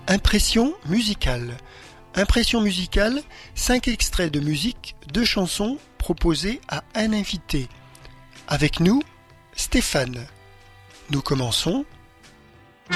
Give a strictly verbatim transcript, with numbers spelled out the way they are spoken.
Impression musicale. Impression musicale, cinq extraits de musique, deux chansons proposées à un invité. Avec nous, Stéphane. Nous commençons